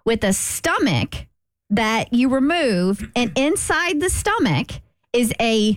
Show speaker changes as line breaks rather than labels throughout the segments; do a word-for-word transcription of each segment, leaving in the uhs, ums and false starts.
with a stomach that you remove, and inside the stomach is a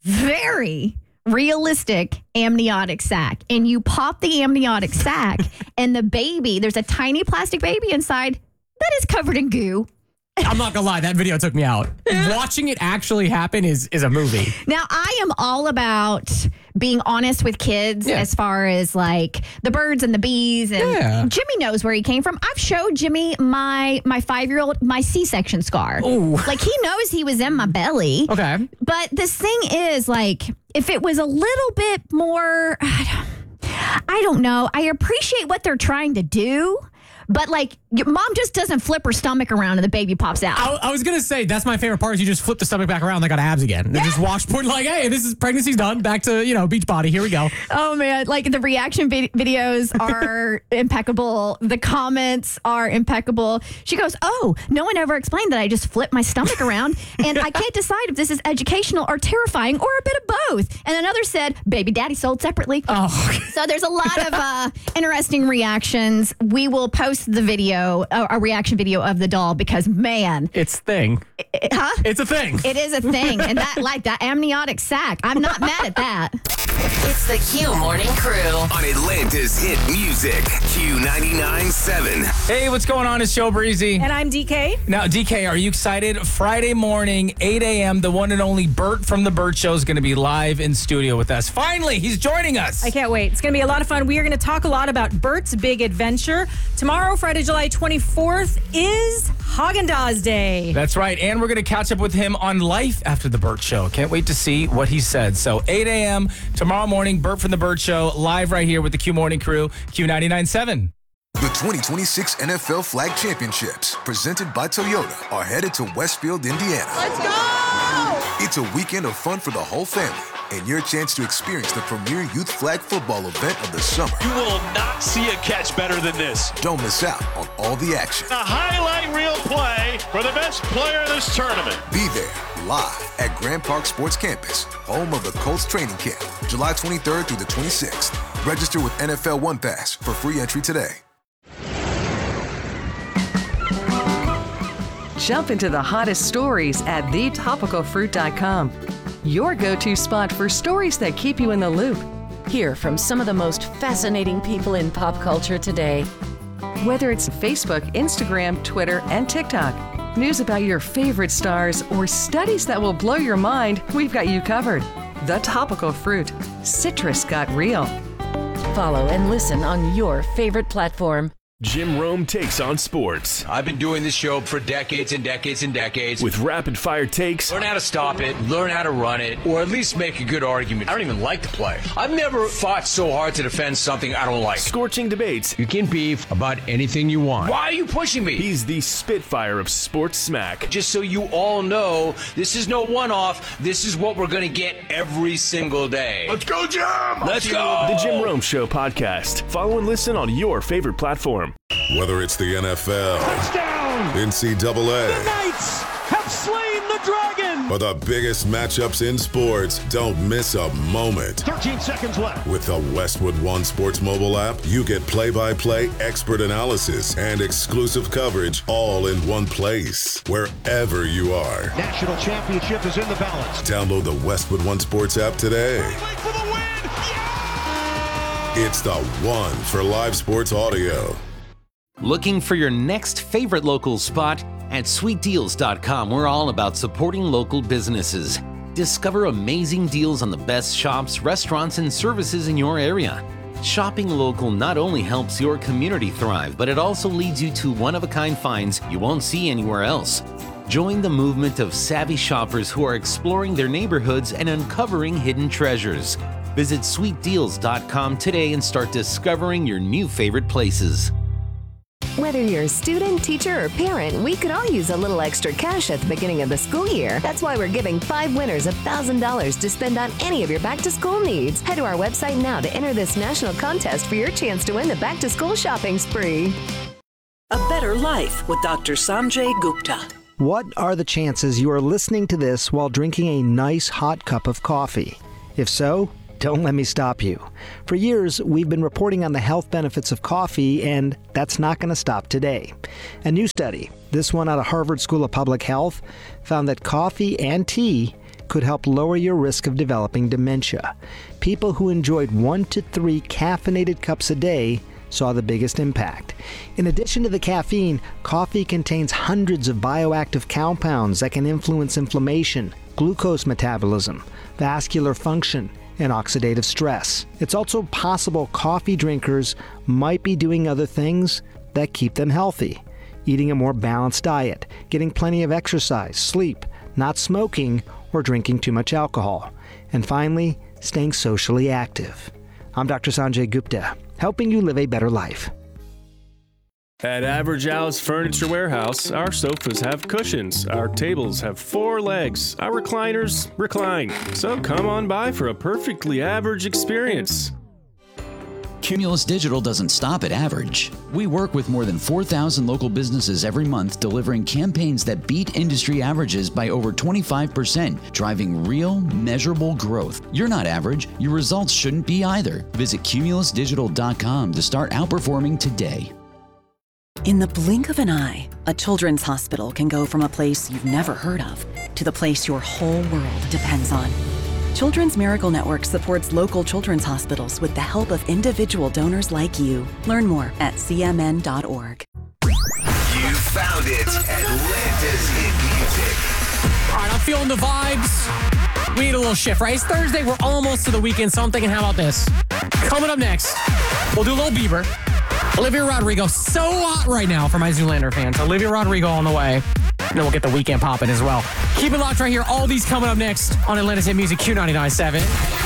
very realistic amniotic sac. And you pop the amniotic sac, and the baby, there's a tiny plastic baby inside that is covered in goo.
I'm not gonna lie, that video took me out. Watching it actually happen is is a movie.
Now, I am all about being honest with kids
Yeah.
as far as like the birds and the bees. And
Yeah.
Jimmy knows where he came from. I've showed Jimmy my my five-year-old, my C-section scar.
Ooh.
Like, he knows he was in my belly.
Okay.
But this thing is like, if it was a little bit more, I don't, I don't know. I appreciate what they're trying to do. But, like, your mom just doesn't flip her stomach around and the baby pops out.
I, I was going to say, that's my favorite part is you just flip the stomach back around. They got abs again. They just wash point like, hey, this is pregnancy's done. Back to, you know, beach body. Here we go.
Oh, man. Like, the reaction vid- videos are impeccable. The comments are impeccable. She goes, oh, no one ever explained that I just flipped my stomach around, and I can't decide if this is educational or terrifying or a bit of both. And another said, baby daddy sold separately.
Oh.
So there's a lot of uh, interesting reactions. We will post the video, a, a reaction video of the doll, because, man.
It's thing.
It, huh?
It's a thing.
It is a thing. And that, like, that amniotic sac, I'm not mad at that.
It's the Q Morning Crew
on Atlanta's hit music, Q ninety-nine point seven.
Hey, what's going on? It's Joe Breezy.
And I'm D K.
Now, D K, are you excited? Friday morning, eight a.m., the one and only Bert from The Bert Show is going to be live in studio with us. Finally, he's joining us.
I can't wait. It's going to be a lot of fun. We are going to talk a lot about Bert's Big Adventure. Tomorrow, Friday, July twenty-fourth, is Haagen-Dazs Day.
That's right. And we're going to catch up with him on life after The Bert Show. Can't wait to see what he said. So, eight a.m. tomorrow morning, Bert from The Bert Show, live right here with the Q Morning Crew, Q ninety-nine point seven.
The twenty twenty-six N F L Flag Championships, presented by Toyota, are headed to Westfield, Indiana.
Let's go!
It's a weekend of fun for the whole family, and your chance to experience the premier youth flag football event of the summer.
You will not see a catch better than this.
Don't miss out on all the action.
A highlight reel play for the best player of this tournament.
Be there, live at Grand Park Sports Campus, home of the Colts training camp, July twenty-third through the twenty-sixth. Register with N F L One Pass for free entry today.
Jump into the hottest stories at the topical fruit dot com. Your go-to spot for stories that keep you in the loop.
Hear from some of the most fascinating people in pop culture today.
Whether it's Facebook, Instagram, Twitter, and TikTok, news about your favorite stars, or studies that will blow your mind, we've got you covered. The Topical Fruit. Citrus got real.
Follow and listen on your favorite platform.
Jim Rome takes on sports.
I've been doing this show for decades and decades and decades.
With rapid fire takes.
Learn how to stop it, learn how to run it, or at least make a good argument. I don't even like the play. I've never fought so hard to defend something I don't like.
Scorching debates.
You can beef about anything you want. Why are you pushing me?
He's the Spitfire of sports smack.
Just so you all know, this is no one-off. This is what we're going to get every single day.
Let's go, Jim!
Let's go!
The Jim Rome Show podcast. Follow and listen on your favorite platform.
Whether it's the N F L,
Touchdown!
N C double A,
The Knights have slain the dragon!
or the biggest matchups in sports, don't miss a moment.
thirteen seconds left.
With the Westwood One Sports mobile app, you get play-by-play expert analysis and exclusive coverage all in one place, wherever you are.
National championship is in the balance.
Download the Westwood One Sports app today.
For the win! Yeah!
It's the one for live sports audio.
Looking for your next favorite local spot? At sweet deals dot com, we're all about supporting local businesses. Discover amazing deals on the best shops, restaurants, and services in your area. Shopping local not only helps your community thrive, but it also leads you to one-of-a-kind finds you won't see anywhere else. Join the movement of savvy shoppers who are exploring their neighborhoods and uncovering hidden treasures. Visit sweet deals dot com today and start discovering your new favorite places.
Whether you're a student, teacher, or parent, we could all use a little extra cash at the beginning of the school year. That's why we're giving five winners one thousand dollars to spend on any of your back-to-school needs. Head to our website now to enter this national contest for your chance to win the back-to-school shopping spree.
A Better Life with Doctor Sanjay Gupta.
What are the chances you are listening to this while drinking a nice hot cup of coffee? If so,
don't let me stop you. For years, we've been reporting on the health benefits of coffee, and that's not going to stop today. A new study, this one out of Harvard School of Public Health, found that coffee and tea could help lower your risk of developing dementia. People who enjoyed one to three caffeinated cups a day saw the biggest impact. In addition to the caffeine, coffee contains hundreds of bioactive compounds that can influence inflammation, glucose metabolism, vascular function, and oxidative stress. It's also possible coffee drinkers might be doing other things that keep them healthy. Eating a more balanced diet, getting plenty of exercise, sleep, not smoking, or drinking too much alcohol. And finally, staying socially active. I'm Doctor Sanjay Gupta, helping you live a better life.
At Average Alice Furniture Warehouse, our sofas have cushions, our tables have four legs, our recliners recline. So come on by for a perfectly average experience.
Cumulus Digital doesn't stop at average. We work with more than four thousand local businesses every month, delivering campaigns that beat industry averages by over twenty-five percent, driving real, measurable growth. You're not average. Your results shouldn't be either. Visit cumulus digital dot com to start outperforming today.
In the blink of an eye, a children's hospital can go from a place you've never heard of to the place your whole world depends on. Children's Miracle Network supports local children's hospitals with the help of individual donors like you. Learn more at c m n dot org.
You found it. Atlanta's hit music.
All right, I'm feeling the vibes. We need a little shift, right? It's Thursday. We're almost to the weekend, so I'm thinking, how about this? Coming up next, we'll do a little Bieber. Olivia Rodrigo, so hot right now for my Zoolander fans. Olivia Rodrigo on the way. And then we'll get the weekend popping as well. Keep it locked right here. All these coming up next on Atlanta's Hit Music Q ninety-nine point seven.